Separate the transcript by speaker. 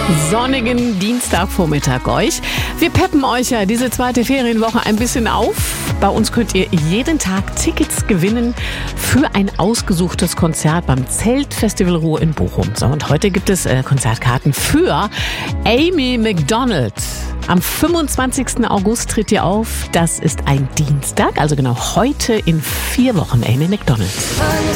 Speaker 1: Sonnigen Dienstagvormittag euch. Wir peppen euch ja diese zweite Ferienwoche ein bisschen auf. Bei uns könnt ihr jeden Tag Tickets gewinnen für ein ausgesuchtes Konzert beim Zeltfestival Ruhr in Bochum. So, und heute gibt es Konzertkarten für Amy Macdonald. Am 25. August tritt ihr auf. Das ist ein Dienstag, also genau heute in 4 Wochen. Amy Macdonald.